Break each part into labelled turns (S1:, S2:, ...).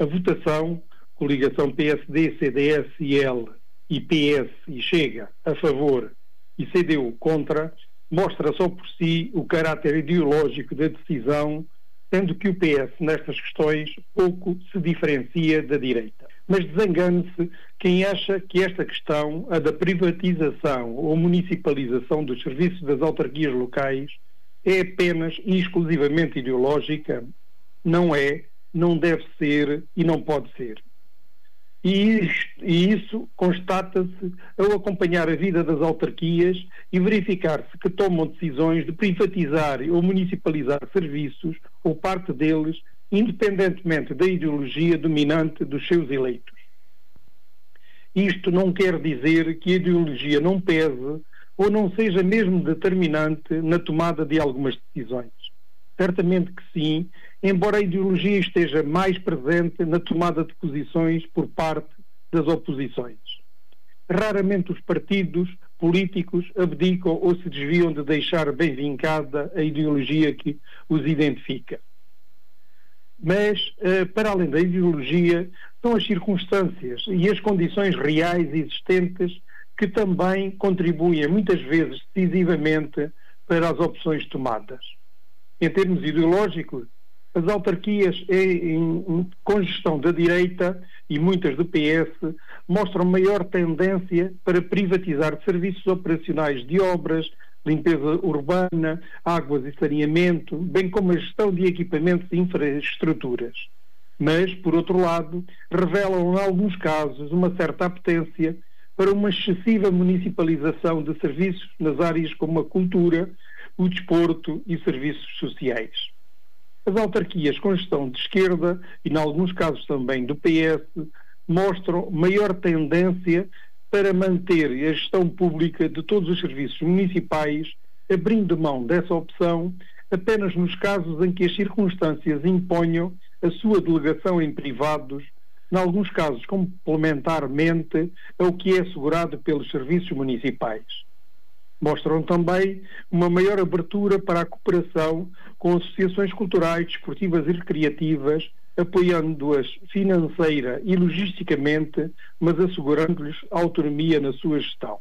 S1: A votação, coligação PSD, CDS e L, e PS e Chega a favor e CDU contra, mostra só por si o caráter ideológico da decisão, sendo que o PS, nestas questões, pouco se diferencia da direita. Mas desengane-se quem acha que esta questão, a da privatização ou municipalização dos serviços das autarquias locais, é apenas e exclusivamente ideológica. Não é, não deve ser e não pode ser. E isso constata-se ao acompanhar a vida das autarquias e verificar-se que tomam decisões de privatizar ou municipalizar serviços ou parte deles, independentemente da ideologia dominante dos seus eleitos. Isto não quer dizer que a ideologia não pese ou não seja mesmo determinante na tomada de algumas decisões. Certamente que sim, embora a ideologia esteja mais presente na tomada de posições por parte das oposições. Raramente os partidos políticos abdicam ou se desviam de deixar bem vincada a ideologia que os identifica. Mas, para além da ideologia, são as circunstâncias e as condições reais existentes que também contribuem muitas vezes decisivamente para as opções tomadas. Em termos ideológicos, as autarquias com gestão da direita e muitas do PS mostram maior tendência para privatizar serviços operacionais de obras, limpeza urbana, águas e saneamento, bem como a gestão de equipamentos e infraestruturas. Mas, por outro lado, revelam em alguns casos uma certa apetência para uma excessiva municipalização de serviços nas áreas como a cultura, o desporto e serviços sociais. As autarquias com gestão de esquerda, e em alguns casos também do PS, mostram maior tendência para manter a gestão pública de todos os serviços municipais, abrindo mão dessa opção apenas nos casos em que as circunstâncias imponham a sua delegação em privados, em alguns casos complementarmente ao que é assegurado pelos serviços municipais. Mostram também uma maior abertura para a cooperação com associações culturais, desportivas e recreativas, apoiando-as financeira e logisticamente, mas assegurando-lhes autonomia na sua gestão.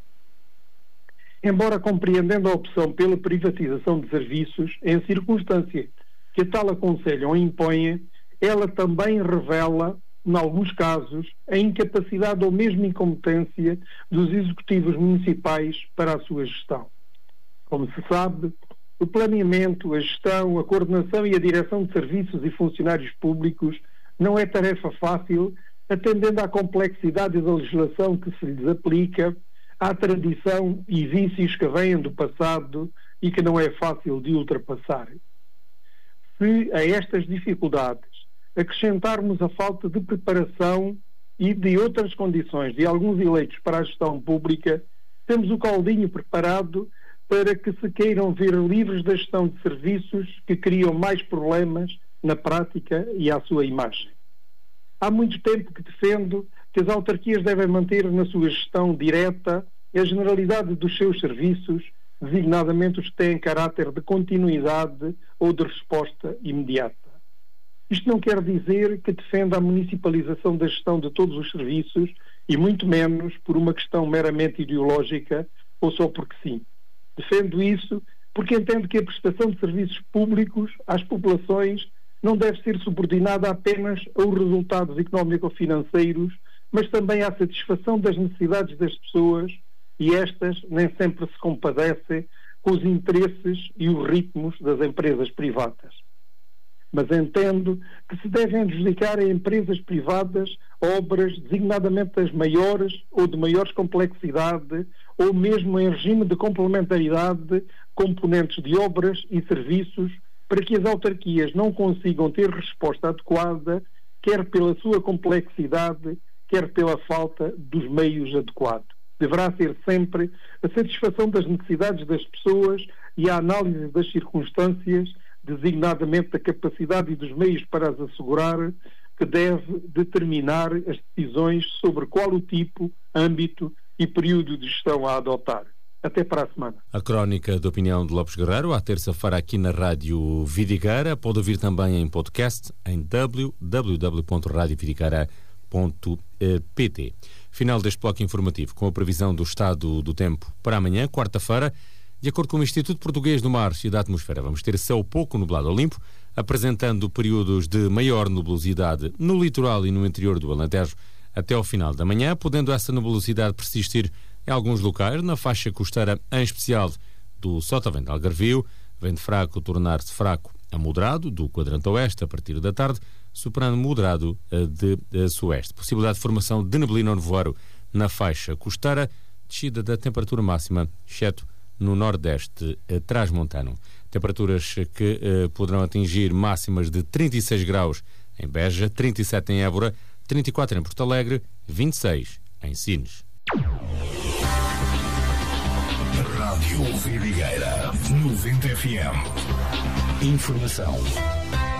S1: Embora compreendendo a opção pela privatização de serviços, em circunstância que a tal aconselham ou impõe, ela também revela, em alguns casos, a incapacidade ou mesmo incompetência dos executivos municipais para a sua gestão. Como se sabe, o planeamento, a gestão, a coordenação e a direção de serviços e funcionários públicos não é tarefa fácil, atendendo à complexidade da legislação que se lhes aplica, à tradição e vícios que vêm do passado e que não é fácil de ultrapassar. Se a estas dificuldades acrescentarmos a falta de preparação e de outras condições de alguns eleitos para a gestão pública, temos o caldinho preparado para que se queiram ver livres da gestão de serviços que criam mais problemas na prática e à sua imagem. Há muito tempo que defendo que as autarquias devem manter na sua gestão direta a generalidade dos seus serviços, designadamente os que têm caráter de continuidade ou de resposta imediata. Isto não quer dizer que defenda a municipalização da gestão de todos os serviços e muito menos por uma questão meramente ideológica ou só porque sim. Defendo isso porque entendo que a prestação de serviços públicos às populações não deve ser subordinada apenas aos resultados económico-financeiros, mas também à satisfação das necessidades das pessoas, e estas nem sempre se compadecem com os interesses e os ritmos das empresas privadas. Mas entendo que se devem adjudicar a empresas privadas obras designadamente das maiores ou de maiores complexidade, ou mesmo em regime de complementaridade, componentes de obras e serviços, para que as autarquias não consigam ter resposta adequada, quer pela sua complexidade, quer pela falta dos meios adequados. Deverá ser sempre a satisfação das necessidades das pessoas e a análise das circunstâncias, designadamente da capacidade e dos meios para as assegurar, que deve determinar as decisões sobre qual o tipo, âmbito e período de gestão a adotar. Até para a semana.
S2: A crónica de opinião de Lopes Guerreiro, à terça-feira aqui na Rádio Vidigueira. Pode ouvir também em podcast em www.radiovidigueira.pt. Final deste bloco informativo com a previsão do estado do tempo para amanhã, quarta-feira. De acordo com o Instituto Português do Mar e da Atmosfera, vamos ter céu pouco nublado ou limpo, apresentando períodos de maior nubosidade no litoral e no interior do Alentejo até ao final da manhã, podendo essa nubosidade persistir em alguns locais, na faixa costeira, em especial do Sotavento Algarvio, vento fraco tornar-se fraco a moderado, do quadrante oeste a partir da tarde, superando moderado de sueste. Possibilidade de formação de neblina ou nevoeiro na faixa costeira, descida da temperatura máxima, exceto no nordeste transmontano. Temperaturas que poderão atingir máximas de 36 graus em Beja, 37 em Évora, 34 em Porto Alegre, 26 em Sines.
S3: Rádio Vidigueira 90 FM. Informação